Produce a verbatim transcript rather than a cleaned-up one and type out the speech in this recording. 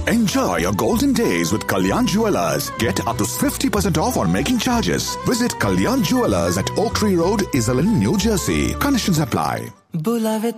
Enjoy your golden days with Kalyan Jewelers. Get up to fifty percent off on making charges. Visit Kalyan Jewelers at Oak Tree Road, Iselin, New Jersey. Conditions apply.